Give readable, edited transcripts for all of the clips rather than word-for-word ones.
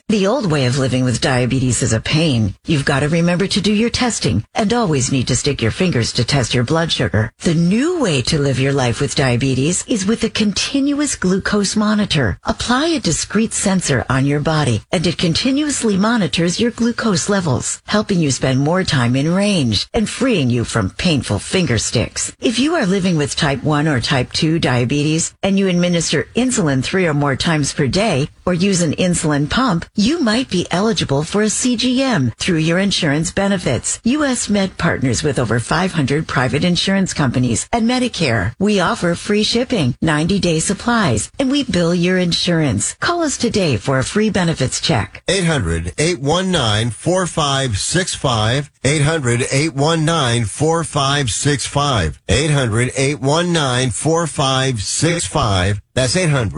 The old way of living with diabetes is a pain. You've got to remember to do your testing and always need to stick your fingers to test your blood sugar. The new way to live your life with diabetes is with a continuous glucose monitor. Apply a discrete sensor on your body and it continuously monitors your glucose levels, helping you spend more time in range and freeing you from painful finger sticks. If you are living with type 1 or type 2 diabetes and you administer insulin 3 or more times per day or use an insulin pump, you might be eligible for a CGM through your insurance benefits. U.S. Med partners with over 500 private insurance companies and Medicare. We offer free shipping, 90-day supplies, and we bill your insurance. Call us today for a free benefits check. 800-819-4565. 800-819-4565. 800-819-4565. That's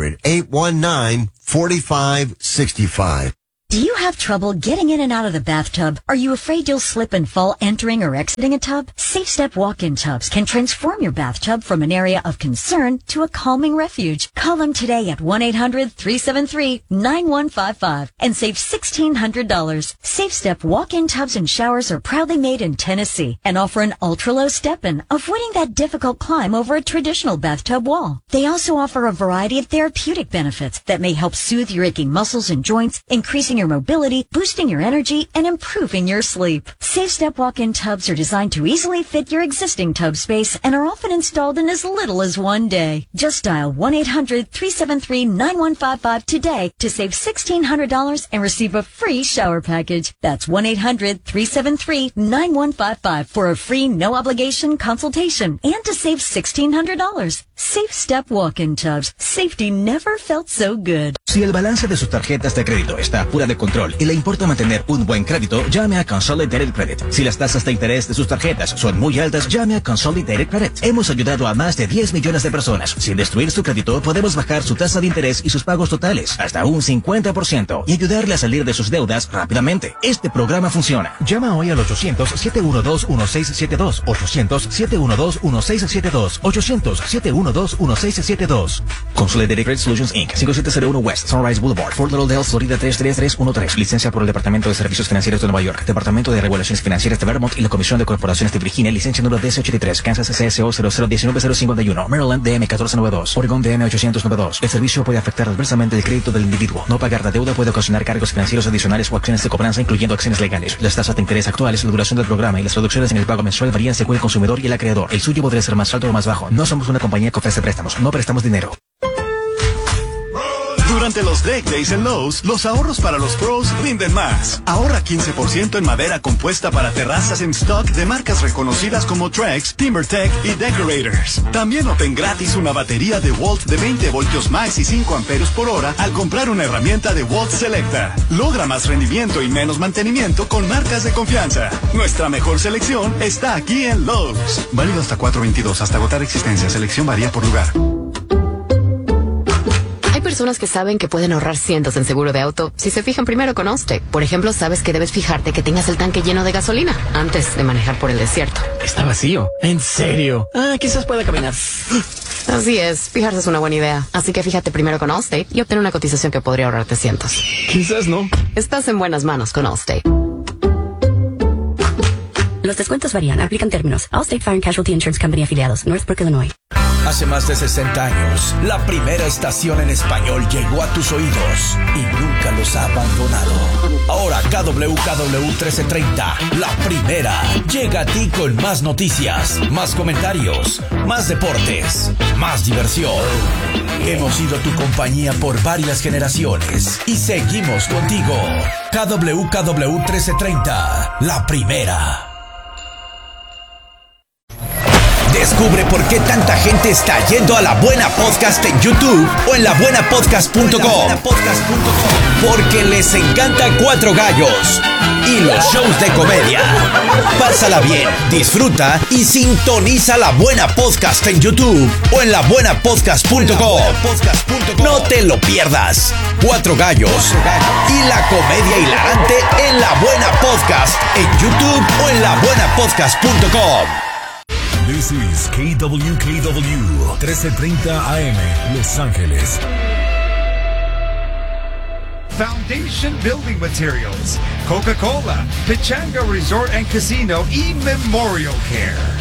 800-819-4565. Do you have trouble getting in and out of the bathtub? Are you afraid you'll slip and fall entering or exiting a tub? SafeStep walk-in tubs can transform your bathtub from an area of concern to a calming refuge. Call them today at 1-800-373-9155 and save $1,600. SafeStep walk-in tubs and showers are proudly made in Tennessee and offer an ultra-low step-in, avoiding that difficult climb over a traditional bathtub wall. They also offer a variety of therapeutic benefits that may help soothe your aching muscles and joints, increasing your mobility, boosting your energy, and improving your sleep. SafeStep walk-in tubs are designed to easily fit your existing tub space and are often installed in as little as one day. Just dial 1-800-373-9155 today to save $1,600 and receive a free shower package. That's 1-800-373-9155 for a free no-obligation consultation and to save $1,600. SafeStep walk-in tubs. Safety never felt so good. Si el balance de sus tarjetas de crédito está fuera de control y le importa mantener un buen crédito, llame a Consolidated Credit. Si las tasas de interés de sus tarjetas son muy altas, llame a Consolidated Credit. Hemos ayudado a más de 10 millones de personas. Sin destruir su crédito, podemos bajar su tasa de interés y sus pagos totales hasta un 50% y ayudarle a salir de sus deudas rápidamente. Este programa funciona. Llama hoy al 800-712-1672. 800-712-1672. 800-712-1672. Consolidated Credit Solutions Inc. 5701 West Sunrise Boulevard, Fort Lauderdale, Florida 33313. Licencia por el Departamento de Servicios Financieros de Nueva York, Departamento de Regulaciones Financieras de Vermont y la Comisión de Corporaciones de Virginia. Licencia número DC83, Kansas CSO 0019051, Maryland DM 1492, Oregon DM 892. El servicio puede afectar adversamente el crédito del individuo. No pagar la deuda puede ocasionar cargos financieros adicionales o acciones de cobranza, incluyendo acciones legales. Las tasas de interés actuales, la duración del programa y las reducciones en el pago mensual varían según el consumidor y el acreedor. El suyo podría ser más alto o más bajo. No somos una compañía que ofrece préstamos. No prestamos dinero. Durante los Deck Days en Lowe's, los ahorros para los pros rinden más. Ahorra 15% en madera compuesta para terrazas en stock de marcas reconocidas como Trex, TimberTech y Decorators. También obtén gratis una batería de Volt de 20 voltios más y 5 amperios por hora al comprar una herramienta de Volt Selecta. Logra más rendimiento y menos mantenimiento con marcas de confianza. Nuestra mejor selección está aquí en Lowe's. Válido hasta 4/22, hasta agotar existencia. Selección varía por lugar. Hay personas que saben que pueden ahorrar cientos en seguro de auto si se fijan primero con Allstate. Por ejemplo, sabes que debes fijarte que tengas el tanque lleno de gasolina antes de manejar por el desierto. Está vacío. ¿En serio? Quizás pueda caminar. Así es, fijarse es una buena idea. Así que fíjate primero con Allstate y obtén una cotización que podría ahorrarte cientos. Quizás no. Estás en buenas manos con Allstate. Los descuentos varían. Aplican términos. Allstate Fire and Casualty Insurance Company afiliados. Northbrook, Illinois. Hace más de 60 años, la primera estación en español llegó a tus oídos y nunca los ha abandonado. Ahora KWKW 1330, la primera, llega a ti con más noticias, más comentarios, más deportes, más diversión. Hemos sido tu compañía por varias generaciones y seguimos contigo. KWKW 1330, la primera. Descubre por qué tanta gente está yendo a La Buena Podcast en YouTube o en labuenapodcast.com. Porque les encanta Cuatro Gallos y los shows de comedia. Pásala bien, disfruta y sintoniza La Buena Podcast en YouTube o en labuenapodcast.com. No te lo pierdas. Cuatro Gallos y la comedia hilarante en La Buena Podcast en YouTube o en labuenapodcast.com. This is KWKW 1330 AM, Los Ángeles. Foundation Building Materials, Coca-Cola, Pechanga Resort and Casino y Memorial Care.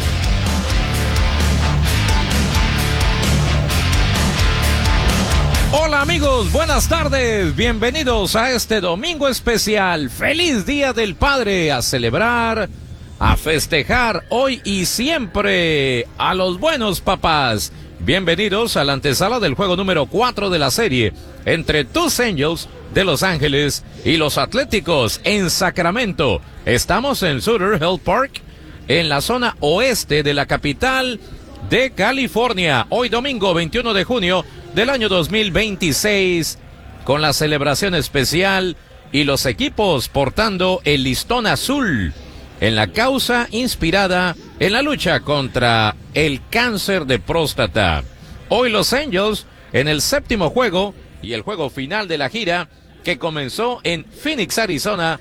Hola amigos, buenas tardes, bienvenidos a este domingo especial. Feliz Día del Padre, a celebrar, a festejar hoy y siempre a los buenos papás. Bienvenidos a la antesala del juego número 4 de la serie entre tus Angels de Los Ángeles y los Atléticos en Sacramento. Estamos en Sutter Health Park, en la zona oeste de la capital de California. Hoy domingo 21 de junio del año 2026, con la celebración especial y los equipos portando el listón azul en la causa inspirada en la lucha contra el cáncer de próstata. Hoy los Angels en el 7º juego y el juego final de la gira que comenzó en Phoenix, Arizona,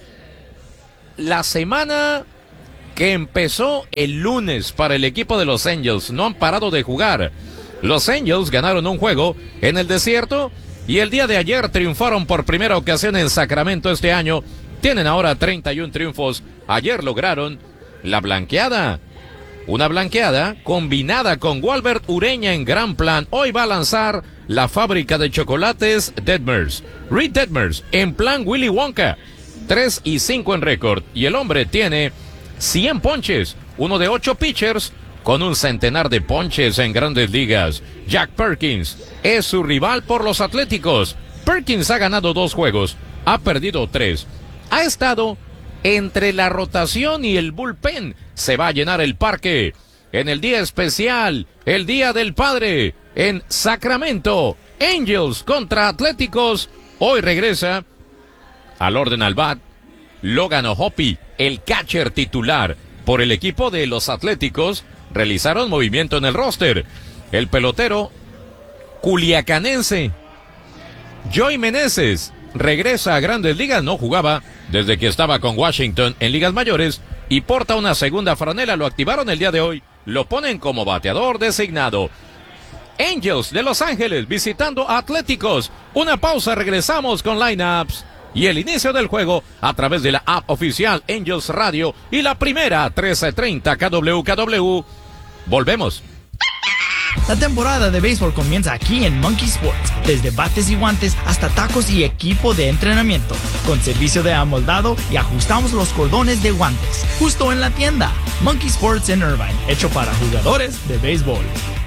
la semana que empezó el lunes para el equipo de los Angels. No han parado de jugar. Los Angels ganaron un juego en el desierto y el día de ayer triunfaron por primera ocasión en Sacramento este año. Tienen ahora 31 triunfos. Ayer lograron la blanqueada. Una blanqueada combinada con Walbert Ureña en gran plan. Hoy va a lanzar la fábrica de chocolates Detmers. Reed Detmers en plan Willy Wonka. 3-5 en récord. Y el hombre tiene 100 ponches. Uno de 8 pitchers con un centenar de ponches en grandes ligas. Jack Perkins es su rival por los Atléticos. Perkins ha ganado 2 juegos, ha perdido 3. Ha estado entre la rotación y el bullpen. Se va a llenar el parque en el día especial, el Día del Padre, en Sacramento. Angels contra Atléticos. Hoy regresa al orden al bat Logan O'Hoppe, el catcher titular por el equipo de los Atléticos. Realizaron movimiento en el roster. El pelotero culiacanense Joey Meneses regresa a Grandes Ligas. No jugaba desde que estaba con Washington en ligas mayores y porta una segunda franela. Lo activaron el día de hoy. Lo ponen como bateador designado. Angels de Los Ángeles visitando a Atléticos. Una pausa, regresamos con lineups y el inicio del juego a través de la app oficial Angels Radio y la primera 1330 KWKW. Volvemos. La temporada de béisbol comienza aquí en Monkey Sports. Desde bates y guantes hasta tacos y equipo de entrenamiento. Con servicio de amoldado y ajustamos los cordones de guantes. Justo en la tienda. Monkey Sports en Irvine. Hecho para jugadores de béisbol.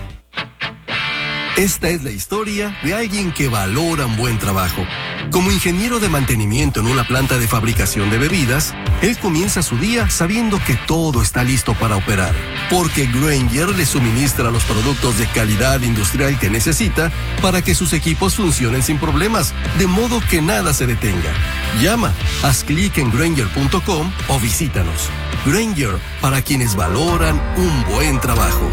Esta es la historia de alguien que valora un buen trabajo. Como ingeniero de mantenimiento en una planta de fabricación de bebidas, él comienza su día sabiendo que todo está listo para operar, porque Grainger le suministra los productos de calidad industrial que necesita para que sus equipos funcionen sin problemas, de modo que nada se detenga. Llama, haz clic en Grainger.com o visítanos. Grainger, para quienes valoran un buen trabajo.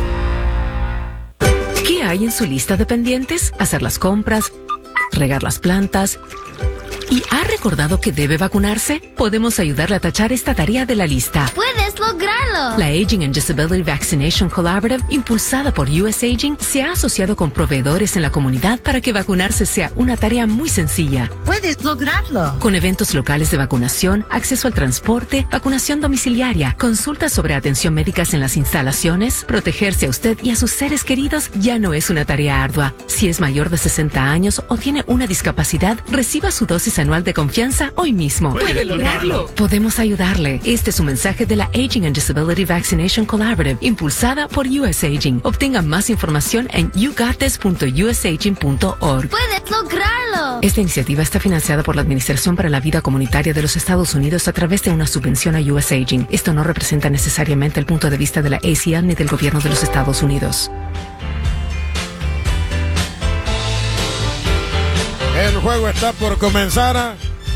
¿Qué hay en su lista de pendientes? Hacer las compras, regar las plantas. ¿Y ha recordado que debe vacunarse? Podemos ayudarle a tachar esta tarea de la lista. ¡Puedes lograrlo! La Aging and Disability Vaccination Collaborative, impulsada por US Aging, se ha asociado con proveedores en la comunidad para que vacunarse sea una tarea muy sencilla. ¡Puedes lograrlo! Con eventos locales de vacunación, acceso al transporte, vacunación domiciliaria, consultas sobre atención médicas en las instalaciones, protegerse a usted y a sus seres queridos ya no es una tarea ardua. Si es mayor de 60 años o tiene una discapacidad, reciba su dosis anual de confianza hoy mismo. ¡Puede lograrlo! Podemos ayudarle. Este es un mensaje de la Aging and Disability Vaccination Collaborative, impulsada por US Aging. Obtenga más información en yougottes.usaging.org. ¡Puedes lograrlo! Esta iniciativa está financiada por la Administración para la Vida Comunitaria de los Estados Unidos a través de una subvención a US Aging. Esto no representa necesariamente el punto de vista de la ACL ni del gobierno de los Estados Unidos. El juego está por comenzar.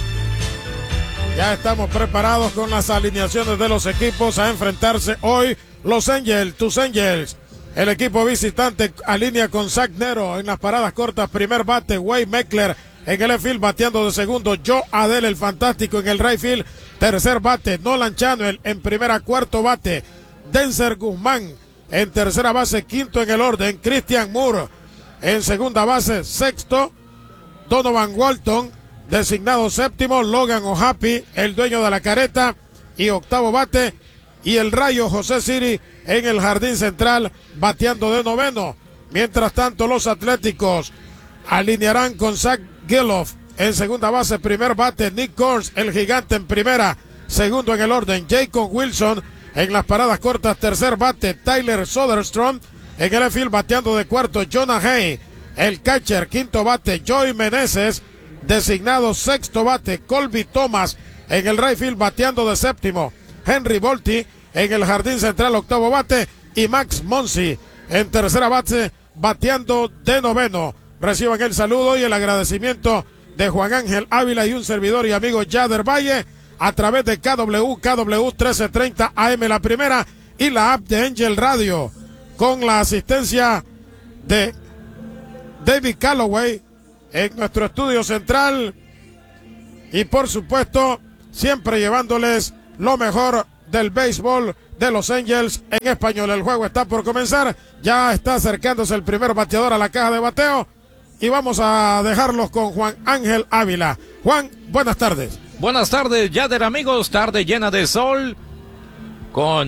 Ya estamos preparados con las alineaciones de los equipos a enfrentarse hoy. Los Angels, tus Angels. El equipo visitante alinea con Zach Nero en las paradas cortas. Primer bate, Wade Meckler en el left field bateando de segundo. Joe Adell, el fantástico, en el right field. Tercer bate, Nolan Chanuel en primera. Cuarto bate, Denzer Guzmán en tercera base. Quinto en el orden, Christian Moore en segunda base. Sexto, Donovan Walton designado séptimo, Logan O'Happy, el dueño de la careta, y octavo bate, y el Rayo José Siri en el jardín central, bateando de noveno. Mientras tanto, los Atléticos alinearán con Zach Geloff en segunda base, primer bate, Nick Gors, el gigante, en primera, segundo en el orden, Jacob Wilson en las paradas cortas, tercer bate, Tyler Soderstrom en el field, bateando de cuarto, Jonah Hay, el catcher, quinto bate, Joey Meneses, designado sexto bate, Colby Thomas en el right field, bateando de séptimo, Henry Volti en el jardín central, octavo bate, y Max Monsi en tercera base, bateando de noveno. Reciban el saludo y el agradecimiento de Juan Ángel Ávila y un servidor y amigo Yader Valle a través de KW 1330 AM La Primera y la app de Angel Radio, con la asistencia de David Calloway en nuestro estudio central, y por supuesto siempre llevándoles lo mejor del béisbol de Los Angels en español. El juego está por comenzar, ya está acercándose el primer bateador a la caja de bateo y vamos a dejarlos con Juan Ángel Ávila. Juan, buenas tardes. Buenas tardes, Yader, amigos. Tarde llena de sol, con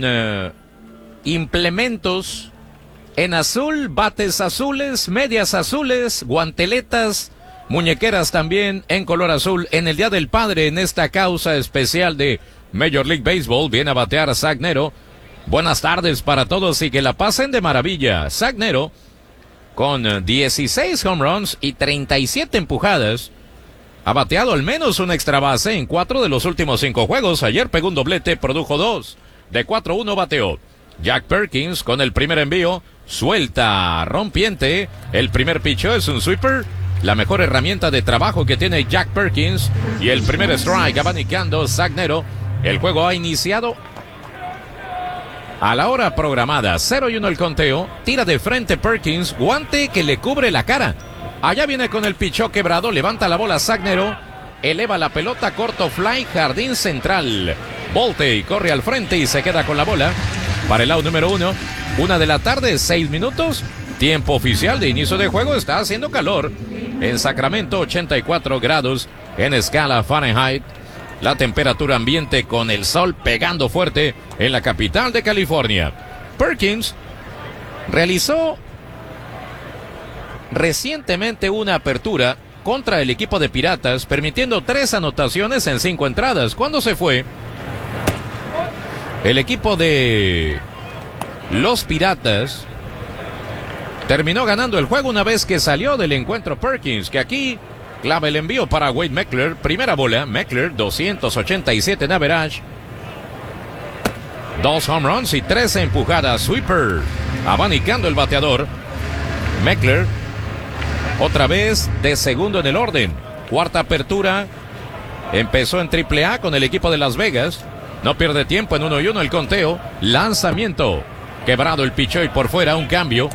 implementos en azul, bates azules, medias azules, guanteletas, muñequeras también en color azul. En el Día del Padre, en esta causa especial de Major League Baseball, viene a batear Zach Nero. Buenas tardes para todos y que la pasen de maravilla. Zach Nero, con 16 home runs y 37 empujadas, ha bateado al menos una extra base en 4 de los últimos 5 juegos. Ayer pegó un doblete, produjo 2. De 4-1 bateó. Jack Perkins con el primer envío, suelta rompiente. El primer picheo es un sweeper, la mejor herramienta de trabajo que tiene Jack Perkins. Y el primer strike abanicando Zach Nero. El juego ha iniciado a la hora programada. 0-1 el conteo. Tira de frente Perkins, guante que le cubre la cara. Allá viene con el pichó quebrado, levanta la bola Zach Nero, eleva la pelota, corto fly, jardín central. Volte y corre al frente y se queda con la bola. Para el out número 1, 1 de la tarde, 6 minutos. Tiempo oficial de inicio de juego. Está haciendo calor en Sacramento, 84 grados en escala Fahrenheit. La temperatura ambiente con el sol pegando fuerte en la capital de California. Perkins realizó recientemente una apertura contra el equipo de Piratas, permitiendo 3 anotaciones en 5 entradas. Cuando se fue, el equipo de los Piratas terminó ganando el juego una vez que salió del encuentro Perkins, que aquí clava el envío para Wade Meckler. Primera bola, Meckler, 287 en average. 2 home runs y 13 empujadas. Sweeper, abanicando el bateador. Meckler, otra vez de segundo en el orden. Cuarta apertura. Empezó en AAA con el equipo de Las Vegas. No pierde tiempo en 1-1 el conteo. Lanzamiento. Quebrado el picheo y por fuera un cambio.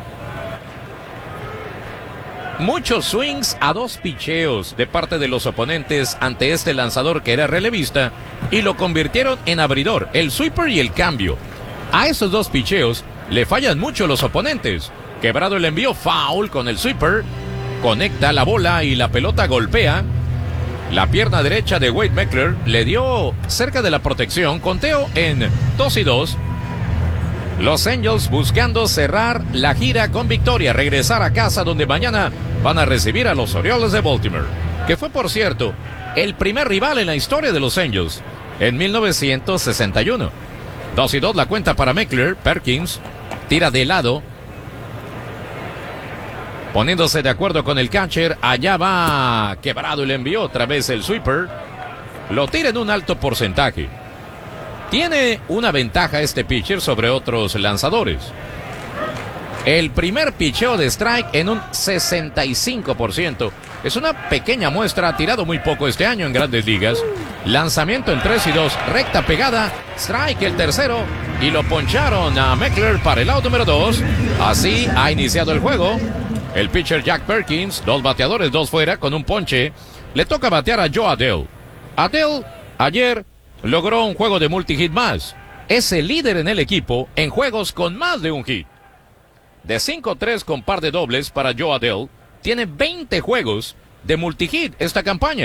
Muchos swings a 2 picheos de parte de los oponentes ante este lanzador que era relevista y lo convirtieron en abridor. El sweeper y el cambio. A esos 2 picheos le fallan mucho los oponentes. Quebrado el envío, foul con el sweeper. Conecta la bola y la pelota golpea la pierna derecha de Wade Meckler. Le dio cerca de la protección. Conteo en 2-2. Los Angels buscando cerrar la gira con victoria. Regresar a casa donde mañana van a recibir a los Orioles de Baltimore. Que fue, por cierto, el primer rival en la historia de los Angels en 1961. 2-2 la cuenta para Meckler. Perkins tira de lado, poniéndose de acuerdo con el catcher. Allá va quebrado el envío. Otra vez el sweeper. Lo tira en un alto porcentaje. Tiene una ventaja este pitcher sobre otros lanzadores. El primer picheo de strike en un 65%. Es una pequeña muestra. Ha tirado muy poco este año en Grandes Ligas. Lanzamiento en 3-2. Recta pegada. Strike el tercero. Y lo poncharon a Meckler para el out número 2. Así ha iniciado el juego. El pitcher Jack Perkins, 2 bateadores, 2 fuera, con un ponche. Le toca batear a Joe Adell. Adell ayer logró un juego de multi-hit más. Es el líder en el equipo en juegos con más de un hit. De 5-3 con par de dobles para Joe Adell. Tiene 20 juegos de multi-hit esta campaña.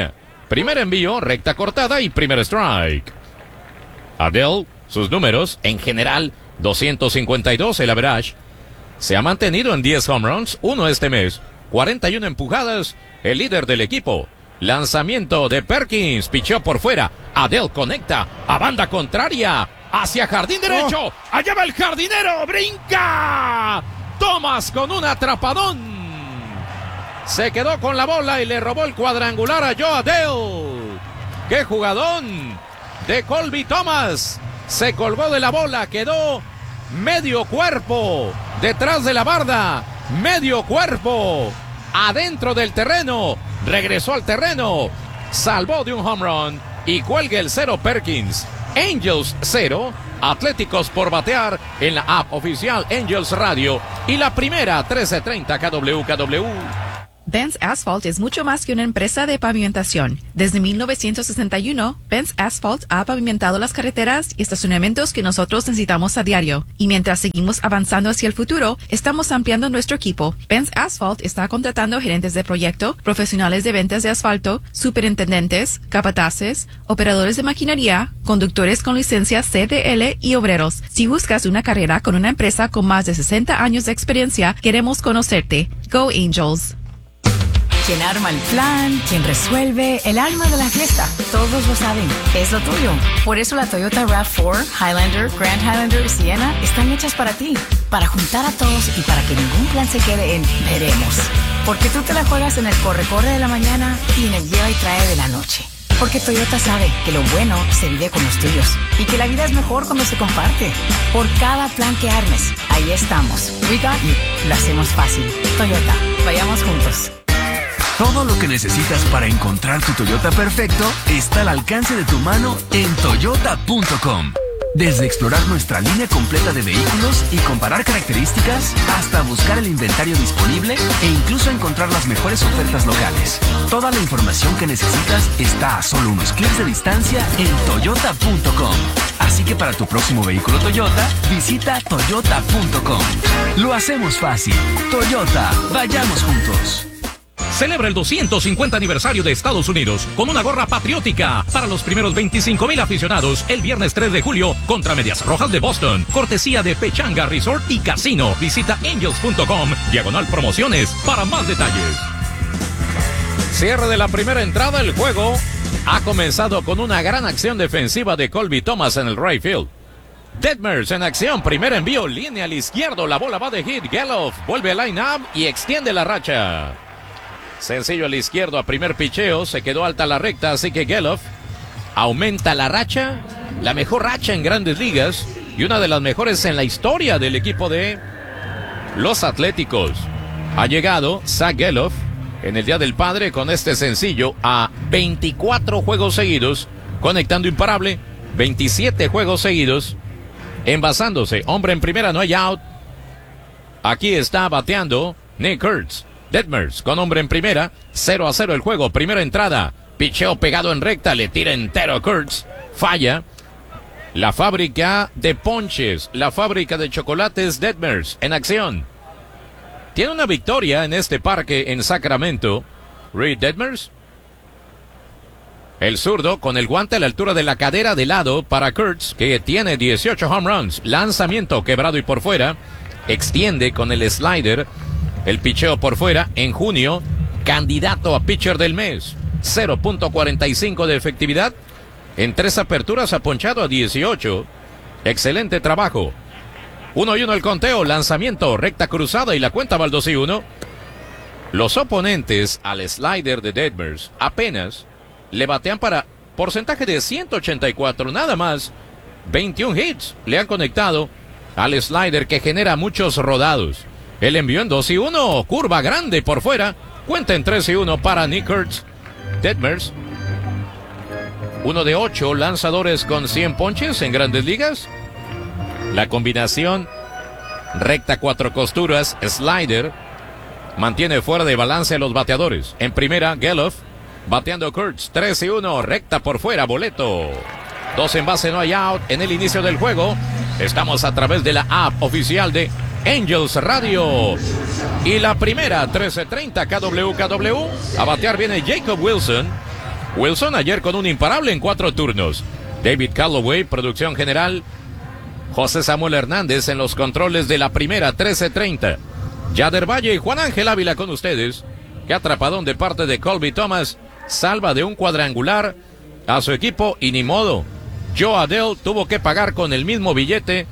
Primer envío, recta cortada y primer strike. Adele, sus números, en general, 252 el average. Se ha mantenido en 10 home runs, 1 este mes, 41 empujadas, el líder del equipo. Lanzamiento de Perkins, pichó por fuera. Adele conecta a banda contraria, hacia jardín derecho. Allá va el jardinero, brinca. Thomas con un atrapadón. Se quedó con la bola y le robó el cuadrangular a Joe Adele. ¡Qué jugadón de Colby Thomas! Se colgó de la bola, quedó medio cuerpo detrás de la barda, medio cuerpo adentro del terreno, regresó al terreno, salvó de un home run y cuelga el 0 Perkins. Angels 0, Atléticos por batear en la app oficial Angels Radio y la primera 1330 KWKW. Benz Asphalt es mucho más que una empresa de pavimentación. Desde 1961, Benz Asphalt ha pavimentado las carreteras y estacionamientos que nosotros necesitamos a diario. Y mientras seguimos avanzando hacia el futuro, estamos ampliando nuestro equipo. Benz Asphalt está contratando gerentes de proyecto, profesionales de ventas de asfalto, superintendentes, capataces, operadores de maquinaria, conductores con licencia CDL y obreros. Si buscas una carrera con una empresa con más de 60 años de experiencia, queremos conocerte. Go Angels. Quien arma el plan, quien resuelve, el alma de la fiesta. Todos lo saben, es lo tuyo. Por eso la Toyota RAV4, Highlander, Grand Highlander y Sienna están hechas para ti. Para juntar a todos y para que ningún plan se quede en veremos. Porque tú te la juegas en el corre-corre de la mañana y en el lleva y trae de la noche. Porque Toyota sabe que lo bueno se vive con los tuyos y que la vida es mejor cuando se comparte. Por cada plan que armes, ahí estamos. We got you. Lo hacemos fácil. Toyota, vayamos juntos. Todo lo que necesitas para encontrar tu Toyota perfecto está al alcance de tu mano en toyota.com. Desde explorar nuestra línea completa de vehículos y comparar características, hasta buscar el inventario disponible e incluso encontrar las mejores ofertas locales. Toda la información que necesitas está a solo unos clics de distancia en toyota.com. Así que para tu próximo vehículo Toyota, visita toyota.com. Lo hacemos fácil. Toyota, vayamos juntos. Celebra el 250 aniversario de Estados Unidos con una gorra patriótica para los primeros 25,000 aficionados el viernes 3 de julio contra Medias Rojas de Boston. Cortesía de Pechanga Resort y Casino. Visita angels.com/promociones para más detalles. Cierre de la primera entrada. El juego ha comenzado con una gran acción defensiva de Colby Thomas en el right field. Detmers en acción, primer envío, línea al izquierdo, la bola va de hit. Geloff vuelve al line-up y extiende la racha. Sencillo al izquierdo a primer picheo, se quedó alta la recta, así que Geloff aumenta la racha, la mejor racha en Grandes Ligas y una de las mejores en la historia del equipo de los Atléticos. Ha llegado Zach Geloff en el Día del Padre con este sencillo a 24 juegos seguidos, conectando imparable, 27 juegos seguidos, envasándose, hombre en primera, no hay out. Aquí está bateando Nick Kurtz. Detmers con hombre en primera, 0-0 el juego, primera entrada, picheo pegado en recta, le tira entero Kurtz, falla. La fábrica de ponches, la fábrica de chocolates Detmers en acción. Tiene una victoria en este parque en Sacramento, Reed Detmers. El zurdo con el guante a la altura de la cadera de lado para Kurtz, que tiene 18 home runs, lanzamiento quebrado y por fuera, extiende con el slider. El picheo por fuera en junio, candidato a pitcher del mes. 0.45 de efectividad. En 3 aperturas ha ponchado a 18. Excelente trabajo. 1-1 el conteo, lanzamiento, recta cruzada y la cuenta va al 2-1. Los oponentes al slider de Detmers apenas le batean para porcentaje de 184, nada más. 21 hits le han conectado al slider que genera muchos rodados. El envió en 2-1, curva grande por fuera, cuenta en 3-1 para Nick Kurtz. Detmers, 1 de 8 lanzadores con 100 ponches en Grandes Ligas. La combinación recta 4 costuras, slider, mantiene fuera de balance a los bateadores. En primera, Geloff, bateando Kurtz, 3-1, recta por fuera, boleto. 2 en base, no hay out en el inicio del juego. Estamos a través de la app oficial de Angels Radio. Y la primera, 13:30 KWKW. A batear viene Jacob Wilson. Wilson ayer con un imparable en 4 turnos. David Calloway, producción general. José Samuel Hernández en los controles de la primera, 13:30. Yader Valle y Juan Ángel Ávila con ustedes. Que atrapadón de parte de Colby Thomas. Salva de un cuadrangular a su equipo y ni modo. Joe Adell tuvo que pagar con el mismo billete.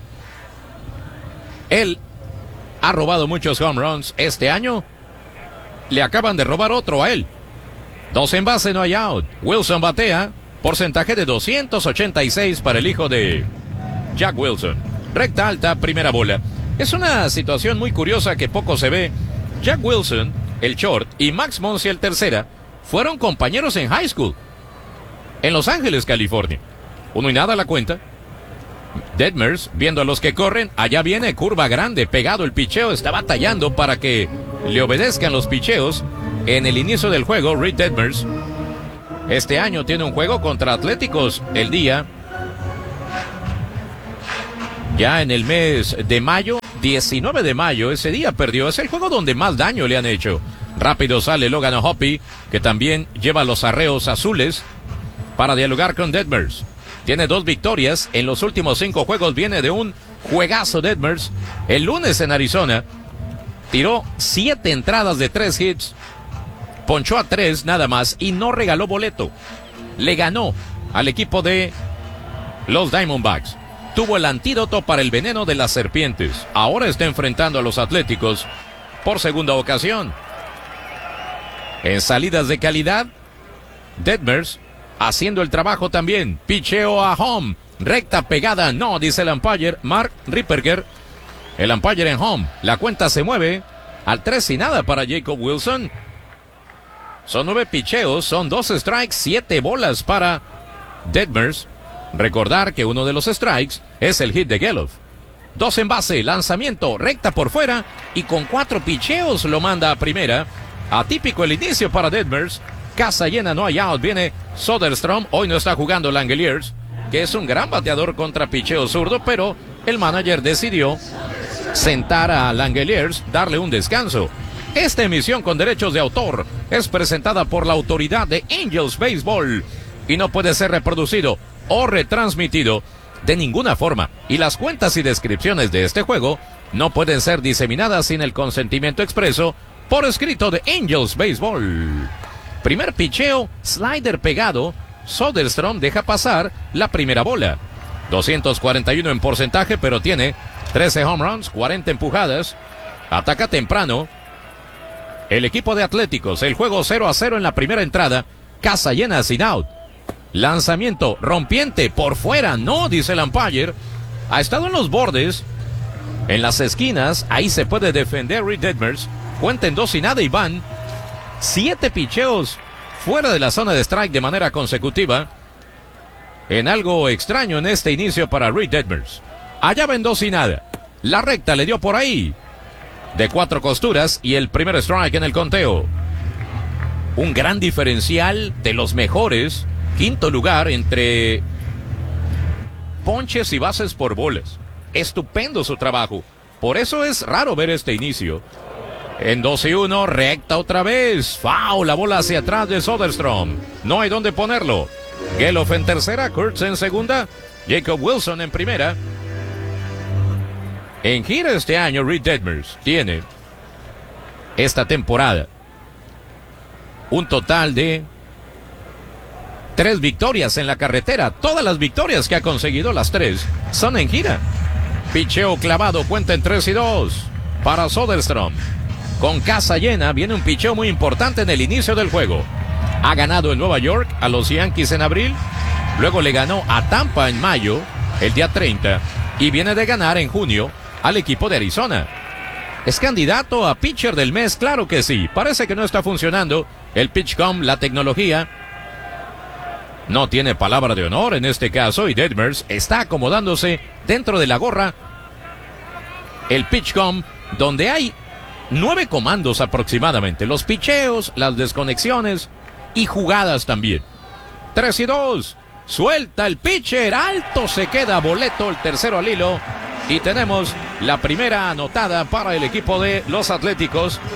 Él ha robado muchos home runs este año. Le acaban de robar otro a él. 2 en base, no hay out. Wilson batea. Porcentaje de 286 para el hijo de Jack Wilson. Recta alta, primera bola. Es una situación muy curiosa que poco se ve. Jack Wilson, el short, y Max Muncy, el tercera, fueron compañeros en high school. En Los Ángeles, California. 1-0 la cuenta. Detmers, viendo a los que corren, allá viene curva grande, pegado el picheo, está batallando para que le obedezcan los picheos. En el inicio del juego, Reed Detmers, este año tiene un juego contra Atléticos el día, ya en el mes de mayo, 19 de mayo, ese día perdió, es el juego donde más daño le han hecho. Rápido sale Logan O'Hoppe, que también lleva los arreos azules para dialogar con Detmers. Tiene 2 victorias. En los últimos 5 juegos viene de un juegazo Detmers. El lunes en Arizona tiró 7 entradas de 3 hits. Ponchó a 3 nada más y no regaló boleto. Le ganó al equipo de los Diamondbacks. Tuvo el antídoto para el veneno de las serpientes. Ahora está enfrentando a los Atléticos por segunda ocasión. En salidas de calidad, Detmers haciendo el trabajo también. Picheo a home. Recta pegada. No, dice el umpire Mark Ripperger. El umpire en home. La cuenta se mueve al 3-0 para Jacob Wilson. Son 9 picheos. Son 2 strikes. 7 bolas para Detmers. Recordar que uno de los strikes es el hit de Gelof. 2 en base. Lanzamiento. Recta por fuera. Y con 4 picheos lo manda a primera. Atípico el inicio para Detmers. Casa llena, no hay out. Viene Soderstrom. Hoy no está jugando Langeliers, que es un gran bateador contra picheo zurdo, pero el manager decidió sentar a Langeliers, darle un descanso. Esta emisión con derechos de autor es presentada por la autoridad de Angels Baseball y no puede ser reproducido o retransmitido de ninguna forma. Y las cuentas y descripciones de este juego no pueden ser diseminadas sin el consentimiento expreso por escrito de Angels Baseball. Primer picheo, slider pegado. Soderstrom deja pasar la primera bola. 241 en porcentaje, pero tiene 13 home runs, 40 empujadas. Ataca temprano el equipo de Atléticos. El juego 0-0 en la primera entrada. Casa llena sin out. Lanzamiento rompiente por fuera. No, dice el umpire. Ha estado en los bordes, en las esquinas. Ahí se puede defender Reed Detmers. Cuenta en 2-0 y van 7 picheos fuera de la zona de strike de manera consecutiva. En algo extraño en este inicio para Reed Detmers. Allá va en 2-0. La recta le dio por ahí de 4 costuras y el primer strike en el conteo. Un gran diferencial de los mejores. 5º lugar entre ponches y bases por bolas. Estupendo su trabajo. Por eso es raro ver este inicio. En 2-1, recta otra vez. Foul, la bola hacia atrás de Soderstrom. No hay dónde ponerlo. Gelof en tercera, Kurtz en segunda, Jacob Wilson en primera. En gira este año, Reed Detmers tiene esta temporada un total de 3 victorias en la carretera. Todas las victorias que ha conseguido, las 3, son en gira. Picheo clavado, cuenta en 3-2 para Soderstrom. Con casa llena, viene un picheo muy importante en el inicio del juego. Ha ganado en Nueva York a los Yankees en abril. Luego le ganó a Tampa en mayo, el día 30. Y viene de ganar en junio al equipo de Arizona. ¿Es candidato a pitcher del mes? Claro que sí. Parece que no está funcionando el PitchCom, la tecnología. No tiene palabra de honor en este caso y Detmers está acomodándose dentro de la gorra. El PitchCom, donde hay 9 comandos aproximadamente. Los picheos, las desconexiones y jugadas también. 3-2. Suelta el pitcher. Alto se queda boleto, el tercero al hilo. Y tenemos la primera anotada para el equipo de los Atléticos.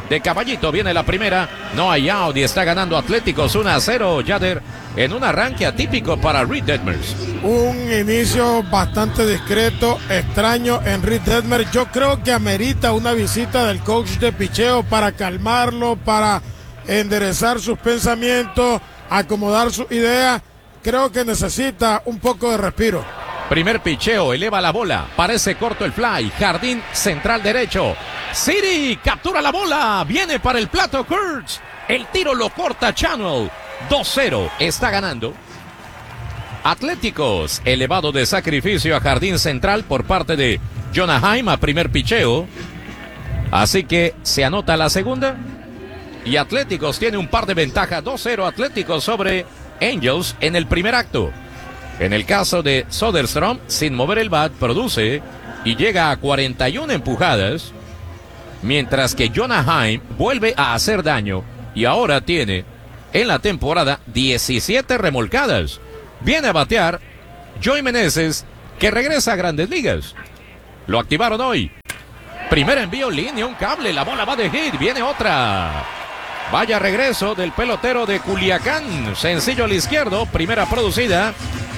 de Caballito. Viene la primera, no hay out y está ganando Atléticos 1-0. Yader, en un arranque atípico para Reed Detmers. Un inicio bastante discreto, extraño en Reed Detmers. Yo creo que amerita una visita del coach de picheo para calmarlo, para enderezar sus pensamientos, acomodar su idea. Creo que necesita un poco de respiro. Primer picheo, eleva la bola, parece corto el fly, jardín central derecho. City captura la bola, viene para el plato Kurtz. El tiro lo corta Channel. 2-0, está ganando. Atléticos, elevado de sacrificio a jardín central por parte de Jonah Heim a primer picheo. Así que se anota la segunda. Y Atléticos tiene un par de ventaja. 2-0 Atléticos sobre Angels en el primer acto. En el caso de Soderstrom, sin mover el bat, produce y llega a 41 empujadas. Mientras que Jonah Heim vuelve a hacer daño y ahora tiene en la temporada 17 remolcadas. Viene a batear Joey Meneses, que regresa a Grandes Ligas. Lo activaron hoy. Primer envío, línea, un cable, la bola va de hit, viene otra. Vaya regreso del pelotero de Culiacán. Sencillo al izquierdo, primera producida.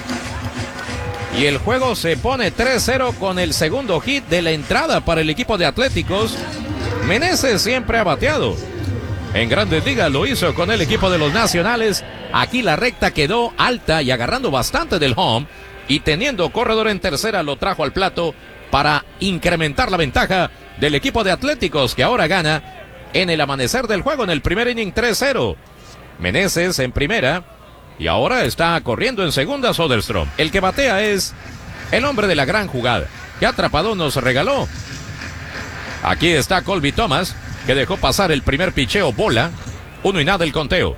Y el juego se pone 3-0 con el segundo hit de la entrada para el equipo de Atléticos. Meneses siempre ha bateado. En Grandes Ligas lo hizo con el equipo de los Nacionales. Aquí la recta quedó alta y agarrando bastante del home. Y teniendo corredor en tercera lo trajo al plato para incrementar la ventaja del equipo de Atléticos, que ahora gana en el amanecer del juego en el primer inning 3-0. Meneses en primera y ahora está corriendo en segunda Soderstrom. El que batea es el hombre de la gran jugada. ¿Qué atrapado nos regaló? Aquí está Colby Thomas, que dejó pasar el primer picheo, bola. 1-0 el conteo.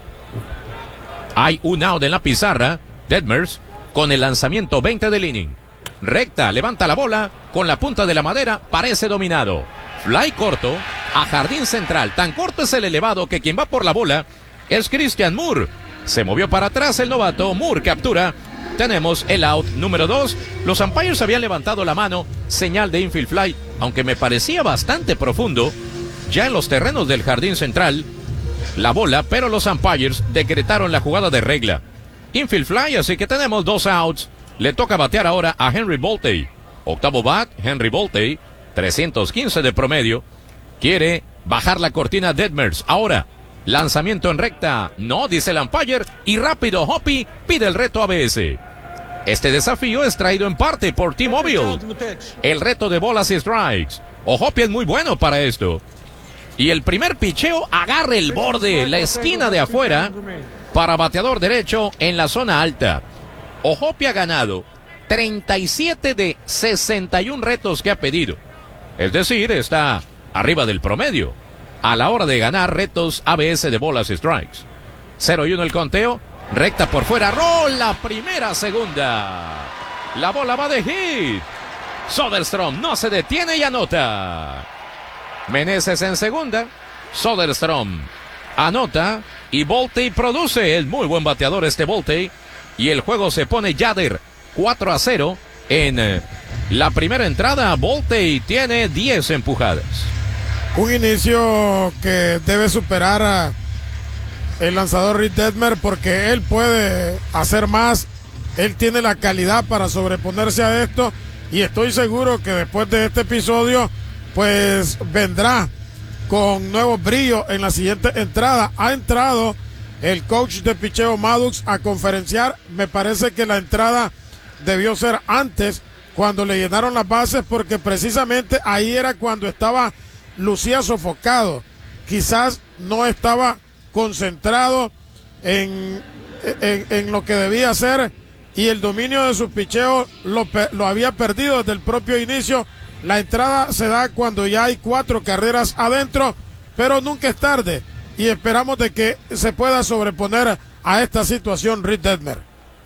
Hay un out en la pizarra. Detmers con el lanzamiento 20 del inning. Recta, levanta la bola con la punta de la madera, parece dominado. Fly corto a jardín central. Tan corto es el elevado que quien va por la bola es Christian Moore. Se movió para atrás el novato. Moore captura. Tenemos el out número 2. Los umpires habían levantado la mano, señal de infield fly, aunque me parecía bastante profundo ya en los terrenos del jardín central la bola, pero los umpires decretaron la jugada de regla. Infield fly, así que tenemos 2 outs. Le toca batear ahora a Henry Voltey. Octavo bat, Henry Voltey, 315 de promedio. Quiere bajar la cortina Detmers. Ahora, lanzamiento en recta. No, dice el umpire. Y rápido, Hoppy pide el reto ABS. Este desafío es traído en parte por T-Mobile. El reto de bolas y strikes. Hoppy es muy bueno para esto. Y el primer picheo agarra el borde, la esquina de afuera, para bateador derecho en la zona alta. Hoppy ha ganado 37 de 61 retos que ha pedido. Es decir, está arriba del promedio a la hora de ganar retos ABS de bolas y strikes. 0-1 el conteo. Recta por fuera. Rola primera, segunda. La bola va de hit. Soderstrom no se detiene y anota. Meneses en segunda. Soderstrom anota. Y Voltey produce. Es muy buen bateador este Voltey. Y el juego se pone Yader 4-0 en la primera entrada. Voltey tiene 10 empujadas. Un inicio que debe superar a el lanzador Reed Detmers, porque él puede hacer más. Él tiene la calidad para sobreponerse a esto, y estoy seguro que después de este episodio pues vendrá con nuevos brillos en la siguiente entrada. Ha entrado el coach de picheo Maddox a conferenciar. Me parece que la entrada debió ser antes, cuando le llenaron las bases, porque precisamente ahí era cuando lucía sofocado. Quizás no estaba concentrado en lo que debía hacer, y el dominio de sus picheos lo había perdido desde el propio inicio. La entrada se da cuando ya hay 4 carreras adentro, pero nunca es tarde, y esperamos de que se pueda sobreponer a esta situación Reed Detmers.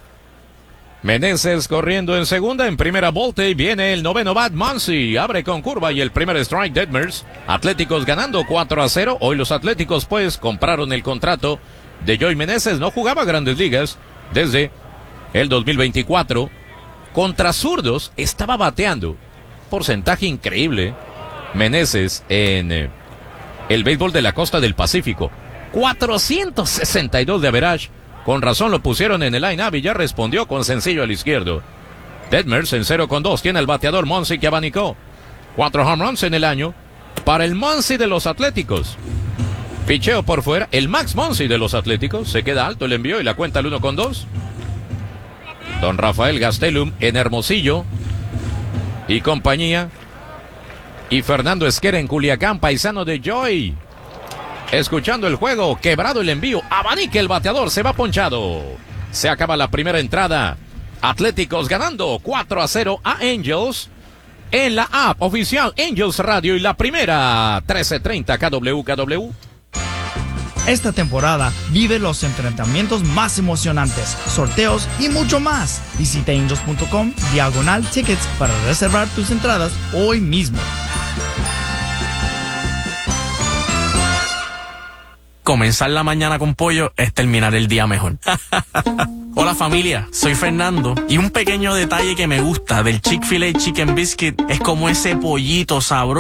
Meneses corriendo en segunda. En primera Voltey. Viene el noveno bat Muncy. Abre con curva y el primer strike Detmers. Atléticos ganando 4-0. Hoy los Atléticos pues compraron el contrato de Joey Meneses. No jugaba Grandes Ligas desde el 2024. Contra zurdos estaba bateando. Porcentaje increíble Meneses en el béisbol de la costa del Pacífico. 462 de average. Con razón lo pusieron en el line-up y ya respondió con sencillo al izquierdo. Detmers en 0-2 tiene el bateador Muncy que abanicó. 4 home runs en el año para el Muncy de los Atléticos. Picheo por fuera, el Max Muncy de los Atléticos. Se queda alto el envío y la cuenta el 1-2. Don Rafael Gastelum en Hermosillo y compañía. Y Fernando Esquera en Culiacán, paisano de Joy. Escuchando el juego, quebrado el envío, abanica el bateador, se va ponchado. Se acaba la primera entrada. Atléticos ganando 4-0 a Angels en la app oficial Angels Radio y la primera 1330 KWKW. Esta temporada vive los enfrentamientos más emocionantes, sorteos y mucho más. Visita angels.com/tickets para reservar tus entradas hoy mismo. Comenzar la mañana con pollo es terminar el día mejor. Hola familia, soy Fernando y un pequeño detalle que me gusta del Chick-fil-A Chicken Biscuit es como ese pollito sabroso